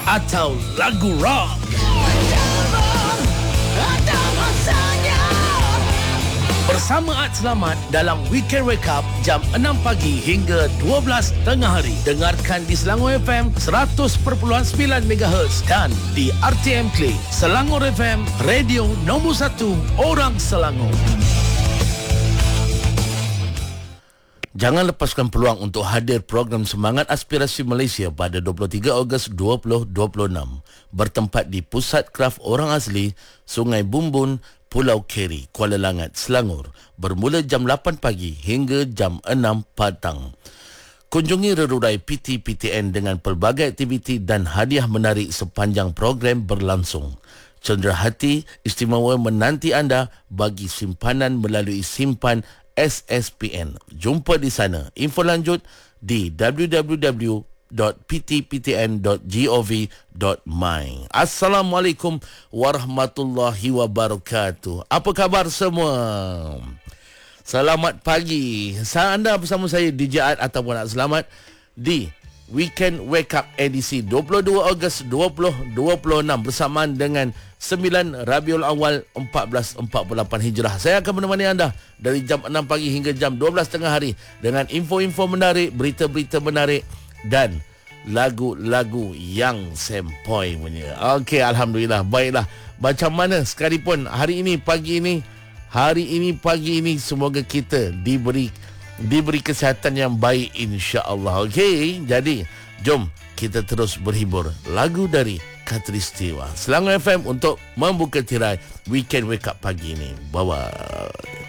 atau lagu rock. Bersama Ad Selamat dalam Weekend Wake Up jam 6 pagi hingga 12 tengah hari. Dengarkan di Selangor FM 100.9 MHz dan di RTM Klik. Selangor FM, radio nombor 1 orang Selangor. Jangan lepaskan peluang untuk hadir program Semangat Aspirasi Malaysia pada 23 Ogos 2026 bertempat di Pusat Kraf Orang Asli, Sungai Bumbun, Pulau Keri, Kuala Langat, Selangor bermula jam 8 pagi hingga jam 6 petang. Kunjungi rerurai PT-PTN dengan pelbagai aktiviti dan hadiah menarik sepanjang program berlangsung. Cenderahati istimewa menanti anda bagi simpanan melalui simpan SSPN. Jumpa di sana. Info lanjut di www.ptptn.gov.my. Assalamualaikum warahmatullahi wabarakatuh. Apa khabar semua? Selamat pagi. Anda bersama saya DJ Ad ataupun Ad Selamat di Weekend Wake Up edisi 22 Ogos 2026 bersamaan dengan 9 Rabiul Awal 1448 Hijrah. Saya akan menemani anda dari jam 6 pagi hingga jam 12 tengah hari dengan info-info menarik, berita-berita menarik dan lagu-lagu yang sempoi punya. Okey, alhamdulillah. Baiklah. Macam mana sekalipun hari ini pagi ini semoga kita diberi kesihatan yang baik insya-Allah. Okey. Jadi, jom kita terus berhibur lagu dari Khatulistiwa Selangor FM untuk membuka tirai Weekend Wake Up pagi ini. Bye-bye.